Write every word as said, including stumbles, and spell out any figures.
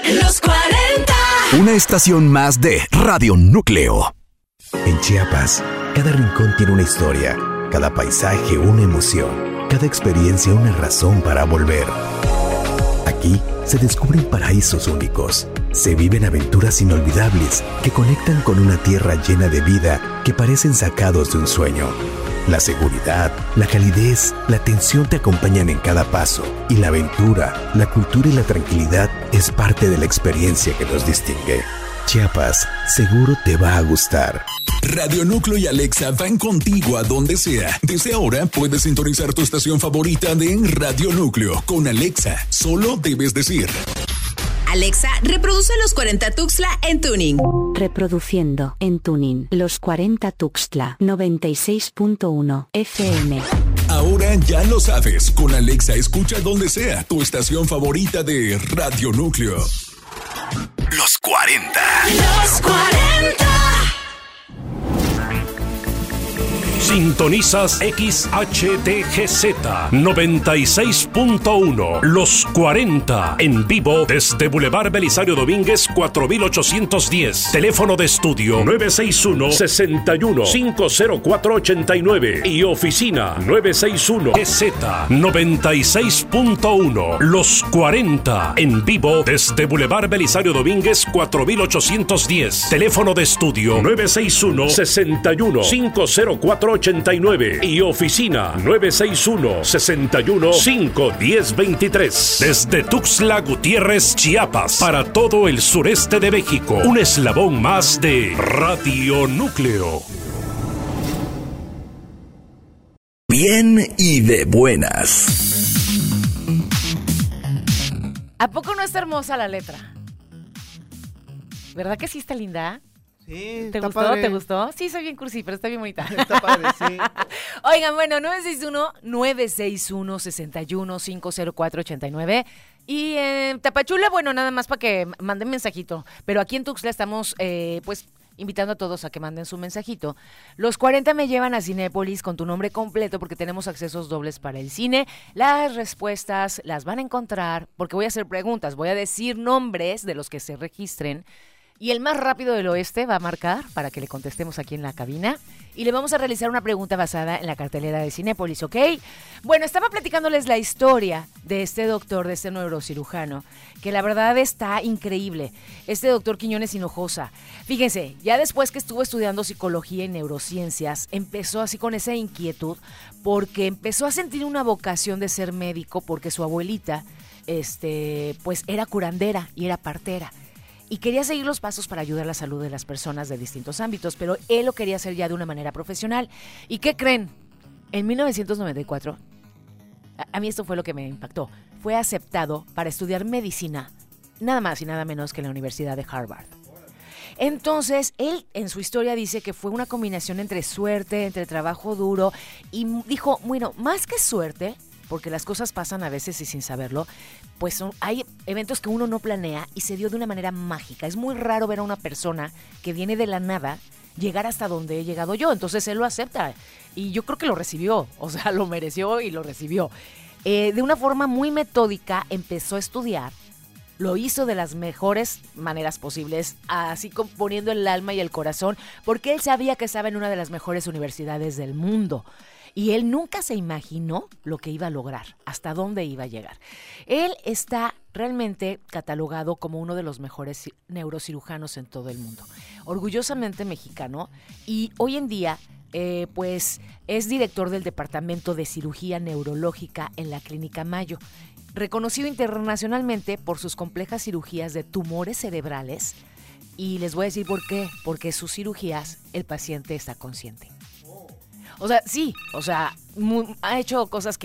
Los cuarenta. Una estación más de Radio Núcleo. En Chiapas, cada rincón tiene una historia, cada paisaje una emoción, cada experiencia una razón para volver. Aquí se descubren paraísos únicos, se viven aventuras inolvidables que conectan con una tierra llena de vida que parecen sacados de un sueño. La seguridad, la calidez, la atención te acompañan en cada paso y la aventura, la cultura y la tranquilidad es parte de la experiencia que nos distingue. Chiapas, seguro te va a gustar. Radio Núcleo y Alexa van contigo a donde sea. Desde ahora puedes sintonizar tu estación favorita de Radio Núcleo con Alexa. Solo debes decir: Alexa, reproduce Los cuarenta Tuxtla en tuning. Reproduciendo en tuning Los cuarenta Tuxtla noventa y seis punto uno F M. Ahora ya lo sabes. Con Alexa escucha donde sea tu estación favorita de Radio Núcleo. Los cuarenta. Los cuarenta. Sintonizas X H T G Z noventa y seis punto uno. Los cuarenta en vivo desde Boulevard Belisario Domínguez cuatro mil ochocientos diez. Teléfono de estudio nueve seis uno, seis uno, cinco cero cuatro, ocho nueve y oficina nueve seis uno G Z noventa y seis punto uno. Los cuarenta en vivo desde Boulevard Belisario Domínguez cuatro mil ochocientos diez. Teléfono de estudio nueve seis uno, seis uno, cinco cero cuatro, ocho nueve y oficina nueve seis uno, seis uno, cinco uno cero dos tres. Desde Tuxtla Gutiérrez, Chiapas, para todo el sureste de México, un eslabón más de Radio Núcleo. Bien y de buenas. ¿A poco no está hermosa la letra? ¿Verdad que sí está linda? Sí, ¿Te gustó? padre. ¿Te gustó? Sí, soy bien cursi, pero está bien bonita. Está padre, sí. Oigan, bueno, nueve seis uno, nueve seis uno, seis uno, cinco cero cuatro, ocho nueve. Y en Tapachula, bueno, nada más para que manden mensajito. Pero aquí en Tuxtla estamos, eh, pues, invitando a todos a que manden su mensajito. Los cuarenta me llevan a Cinépolis con tu nombre completo porque tenemos accesos dobles para el cine. Las respuestas las van a encontrar porque voy a hacer preguntas. Voy a decir nombres de los que se registren. Y el más rápido del oeste va a marcar para que le contestemos aquí en la cabina. Y le vamos a realizar una pregunta basada en la cartelera de Cinépolis, ¿ok? Bueno, estaba platicándoles la historia de este doctor, de este neurocirujano, que la verdad está increíble. Este doctor Quiñones Hinojosa. Fíjense, ya después que estuvo estudiando psicología y neurociencias, empezó así con esa inquietud porque empezó a sentir una vocación de ser médico porque su abuelita, este, pues era curandera y era partera. Y quería seguir los pasos para ayudar a la salud de las personas de distintos ámbitos, pero él lo quería hacer ya de una manera profesional. ¿Y qué creen? En mil novecientos noventa y cuatro, a, a mí esto fue lo que me impactó, fue aceptado para estudiar medicina, nada más y nada menos que en la Universidad de Harvard. Entonces, él en su historia dice que fue una combinación entre suerte, entre trabajo duro, y dijo, bueno, más que suerte, porque las cosas pasan a veces y sin saberlo, pues son, hay eventos que uno no planea y se dio de una manera mágica. Es muy raro ver a una persona que viene de la nada llegar hasta donde he llegado yo. Entonces él lo acepta y yo creo que lo recibió, o sea, lo mereció y lo recibió. Eh, de una forma muy metódica empezó a estudiar, lo hizo de las mejores maneras posibles, así como poniendo el alma y el corazón, porque él sabía que estaba en una de las mejores universidades del mundo. Y él nunca se imaginó lo que iba a lograr, hasta dónde iba a llegar. Él está realmente catalogado como uno de los mejores neurocirujanos en todo el mundo. Orgullosamente mexicano y hoy en día eh, pues es director del Departamento de Cirugía Neurológica en la Clínica Mayo. Reconocido internacionalmente por sus complejas cirugías de tumores cerebrales. Y les voy a decir por qué. Porque sus cirugías el paciente está consciente. O sea, sí, o sea, muy, ha hecho cosas que